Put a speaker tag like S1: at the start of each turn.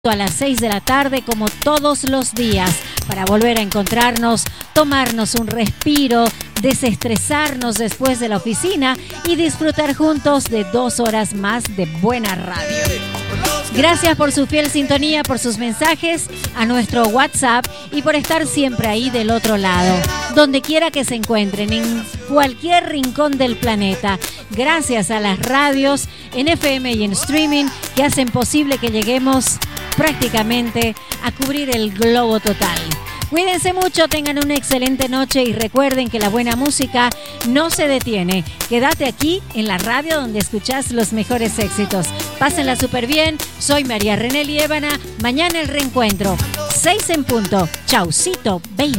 S1: a las 6 de la tarde como todos los días para volver a encontrarnos, tomarnos un respiro, desestresarnos después de la oficina y disfrutar juntos de 2 horas más de buena radio. Gracias por su fiel sintonía, por sus mensajes a nuestro WhatsApp y por estar siempre ahí del otro lado, donde quiera que se encuentren, en cualquier rincón del planeta. Gracias a las radios en FM y en streaming que hacen posible que lleguemos prácticamente a cubrir el globo total. Cuídense mucho, tengan una excelente noche y recuerden que la buena música no se detiene. Quédate aquí en la radio donde escuchás los mejores éxitos. Pásenla súper bien. Soy María René Liébana. Mañana el reencuentro. 6 en punto. Chaucito, baby.